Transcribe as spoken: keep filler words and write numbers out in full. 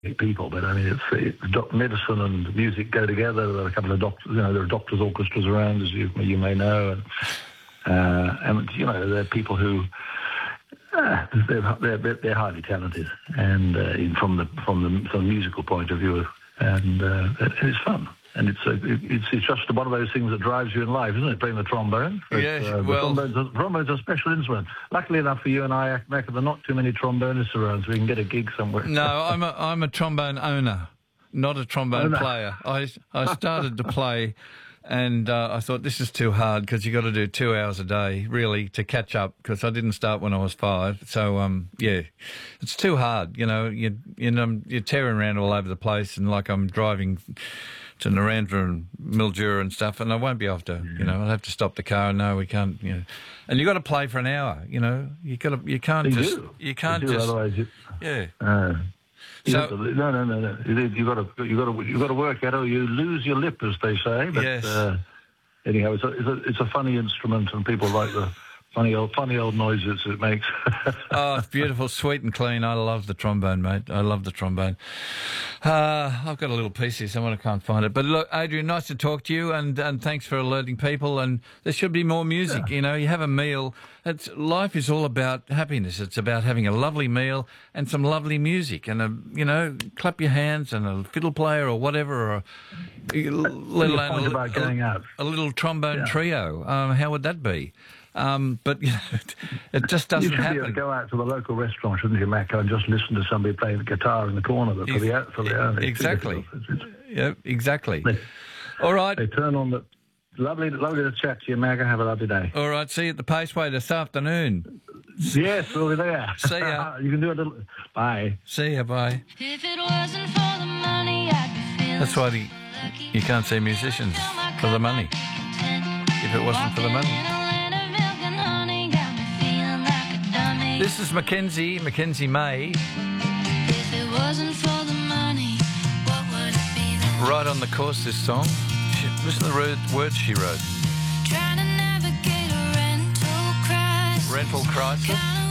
people, but I mean, it's, it's doc- medicine and music go together. There are a couple of doctors, you know, there are doctors' orchestras around, as you you may know, and uh, and you know, there are people who uh, they're, they're they're highly talented, and uh, in, from the from the from the musical point of view, and uh, it's fun. And it's, a, it's it's just one of those things that drives you in life, isn't it? Playing the trombone. Yeah, uh, well, the trombone's a, trombone's a special instrument. Luckily enough for you and I, Mac, there are not too many trombonists around, so we can get a gig somewhere. No, I'm a I'm a trombone owner, not a trombone Owner. player. I I started to play, and uh, I thought this is too hard because you got to do two hours a day really to catch up. Because I didn't start when I was five, so um yeah, it's too hard. You know, you you know you're tearing around all over the place, and like I'm driving to Narendra and Mildura and stuff, and I won't be able to, you know, I'll have to stop the car and no, we can't, you know. And you got to play for an hour, you know. You got to, you can't You just, do. you can't You do, just, otherwise you, yeah. uh, you So- have to- no, no, no, no. You, you got to, you got to, you got to work at it, or you lose your lip, as they say. But Yes. uh, anyhow, it's a, it's a, it's a funny instrument, and people like the funny old, funny old noises it makes. Oh, it's beautiful, sweet and clean. I love the trombone, mate. I love the trombone. Uh, I've got a little piece here, someone I can't find it. But look, Adrian, nice to talk to you, and, and thanks for alerting people. And there should be more music, Yeah. you know. You have a meal. It's, life is all about happiness. It's about having a lovely meal and some lovely music. And, a, you know, clap your hands and a fiddle player or whatever, or a, let Your alone point a, about going out. a little trombone Yeah. trio. Um, how would that be? Um, but, you know, it, it just You doesn't should be able happen. to go out to the local restaurant, shouldn't you, Mac, and just listen to somebody playing the guitar in the corner for the out for the hour. It's Exactly. ridiculous. It's- it's- Yeah, exactly. They, All right. they turn on the lovely, lovely to chat to you, Mac. Have a lovely day. All right. See you at the Paceway this afternoon. Yes, we'll be there. See ya. You can do a little. Bye. See ya. Bye. If it wasn't for the money, I'd be feeling That's why the, lucky. you can't see musicians for the money. If it wasn't for the money. This is Mackenzie, Mackenzie May, If it wasn't for the money, what would it be then? right on the course, this song. She, listen to the word- words she wrote. Trying to navigate a rental crisis. Rental crisis. Kinda